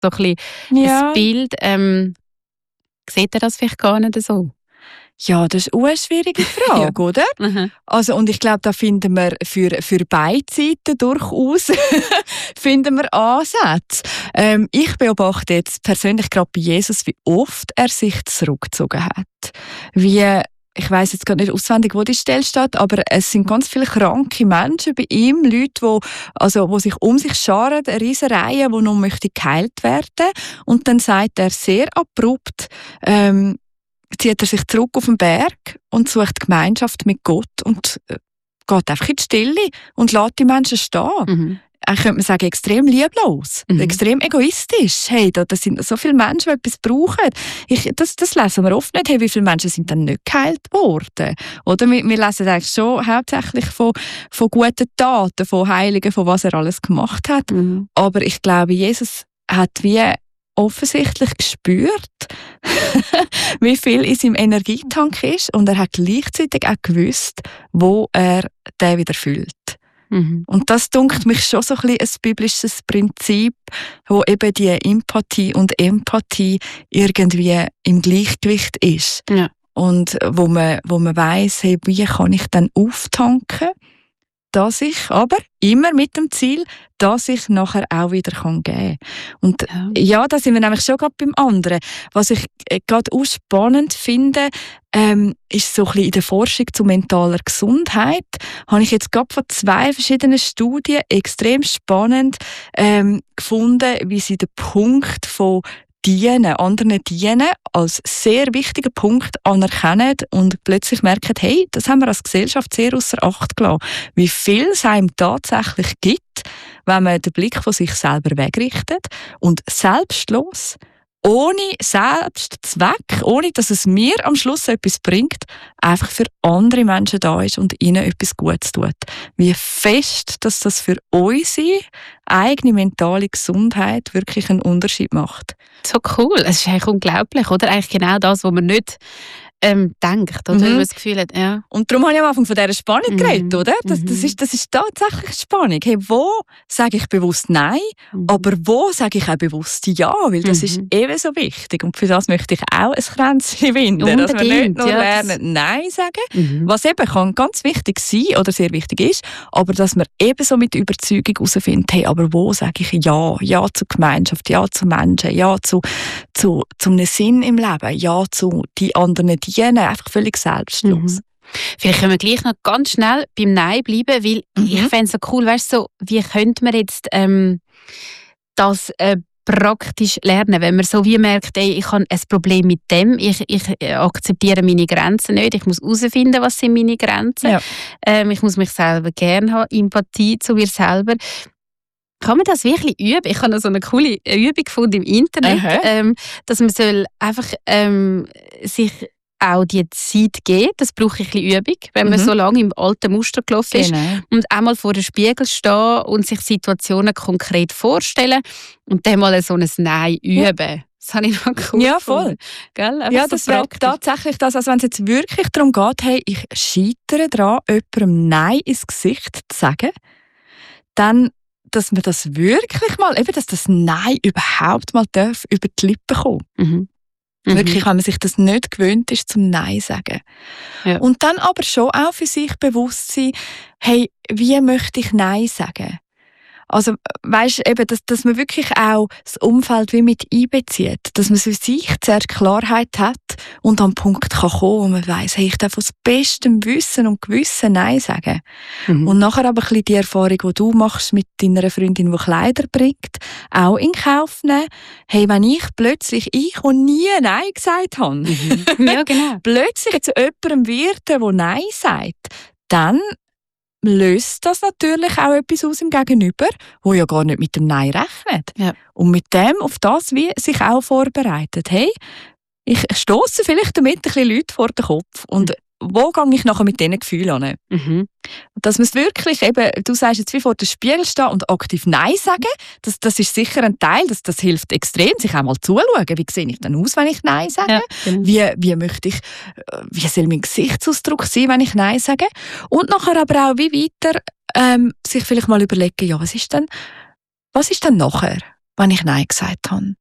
so ein bisschen ein Bild. Sieht ihr das vielleicht gar nicht so? Ja, das ist eine schwierige Frage, oder? Also, und ich glaube, da finden wir für beide Seiten durchaus finden wir Ansätze. Ich beobachte jetzt persönlich gerade bei Jesus, wie oft er sich zurückgezogen hat. Ich weiss jetzt gar nicht auswendig, wo die Stelle steht, aber es sind ganz viele kranke Menschen bei ihm, Leute, die sich um sich scharen, eine riesige Reihe, die noch geheilt werden möchten. Und dann sagt er sehr abrupt, zieht er sich zurück auf den Berg und sucht Gemeinschaft mit Gott und geht einfach in die Stille und lässt die Menschen stehen. Eigentlich könnte man sagen, extrem lieblos, extrem egoistisch. Hey, da sind so viele Menschen, die etwas brauchen. Das lesen wir oft nicht. Hey, wie viele Menschen sind dann nicht geheilt worden? Oder wir lesen eigentlich schon hauptsächlich von guten Taten, von Heiligen, von was er alles gemacht hat. Aber ich glaube, Jesus hat wie offensichtlich gespürt, wie viel in seinem Energietank ist, und er hat gleichzeitig auch gewusst, wo er den wieder füllt. Und das dunkt mich schon so ein biblisches Prinzip, wo eben die Empathie und Empathie irgendwie im Gleichgewicht ist. Ja. Und wo man weiss, hey, wie kann ich dann auftanken, dass ich aber immer mit dem Ziel, dass ich nachher auch wieder geben kann. Und ja, da sind wir nämlich schon gerade beim anderen. Was ich gerade auch spannend finde, ist so ein bisschen in der Forschung zu mentaler Gesundheit, habe ich jetzt gerade von 2 verschiedenen Studien extrem spannend gefunden, wie sie den Punkt von anderen dienen, als sehr wichtigen Punkt anerkennen und plötzlich merken, hey, das haben wir als Gesellschaft sehr ausser Acht gelassen. Wie viel es einem tatsächlich gibt, wenn man den Blick von sich selber wegrichtet und selbstlos, ohne Selbstzweck, ohne dass es mir am Schluss etwas bringt, einfach für andere Menschen da ist und ihnen etwas Gutes tut. Wie fest, dass das für unsere eigene mentale Gesundheit wirklich einen Unterschied macht. So cool. Es ist eigentlich unglaublich, oder? Eigentlich genau das, was man nicht denkt, oder? Wenn man das Gefühl hat, ja. Und darum habe ich am Anfang von dieser Spannung geredet, oder? Das ist tatsächlich Spannung. Hey, wo sage ich bewusst Nein, aber wo sage ich auch bewusst Ja? Weil das ist eben so wichtig. Und für das möchte ich auch ein Kränzchen winden. Dass wir nicht nur lernen, Nein sagen, was eben kann ganz wichtig sein oder sehr wichtig ist, aber dass wir eben so mit Überzeugung herausfinden, hey, aber wo sage ich Ja? Ja zur Gemeinschaft, Ja zu Menschen, Ja zu einem Sinn im Leben, Ja zu die anderen dienen, einfach völlig selbstlos. Vielleicht können wir gleich noch ganz schnell beim Nein bleiben, weil ich fände es so cool, weißt du, so, wie könnte man jetzt das praktisch lernen, wenn man so wie merkt, ey, ich habe ein Problem mit dem, ich akzeptiere meine Grenzen nicht, ich muss herausfinden, was sind meine Grenzen, ich muss mich selber gerne haben, Empathie zu mir selber. Kann man das wirklich üben? Ich habe noch so eine coole Übung gefunden im Internet, dass man soll einfach sich auch die Zeit geben. Das braucht ein bisschen Übung, wenn man so lange im alten Muster gelaufen ist. Und einmal vor dem Spiegel stehen und sich Situationen konkret vorstellen und dann mal so ein Nein üben. Das habe ich noch cool Ja, voll. Gell? Ja, das wäre tatsächlich das, also wenn es jetzt wirklich darum geht, hey, ich scheitere daran, jemandem Nein ins Gesicht zu sagen, dann dass man das wirklich mal, eben, dass das Nein überhaupt mal darf über die Lippen kommen. Wirklich, wenn man sich das nicht gewöhnt ist, zum Nein sagen. Ja. Und dann aber schon auch für sich bewusst sein, hey, wie möchte ich Nein sagen? Also, weisst, eben, dass man wirklich auch das Umfeld wie mit einbezieht. Dass man für sich zuerst Klarheit hat und an den Punkt kann kommen, wo man weiss, hey, ich darf aus bestem Wissen und Gewissen Nein sagen. Und nachher aber ein bisschen die Erfahrung, die du machst mit deiner Freundin, die Kleider bringt, auch in Kauf nehmen. Hey, wenn ich plötzlich, der nie Nein gesagt habe, ja, genau. plötzlich zu jemandem werde, der Nein sagt, dann löst das natürlich auch etwas aus im Gegenüber, wo ja gar nicht mit dem Nein rechnet. Ja. Und mit dem auf das wie sich auch vorbereitet. Hey, ich stosse vielleicht damit ein bisschen Leute vor den Kopf. Und wo gehe ich nachher mit diesen Gefühlen an? Dass man es wirklich eben, du sagst jetzt wie vor dem Spiegel stehen und aktiv Nein sagen, das ist sicher ein Teil, das hilft extrem, sich auch mal zuschauen. Wie sehe ich denn aus, wenn ich Nein sage? Ja, genau. Wie soll mein Gesichtsausdruck sein, wenn ich Nein sage? Und nachher aber auch wie weiter sich vielleicht mal überlegen, ja, was ist denn nachher? wenn ich Nein gesagt habe.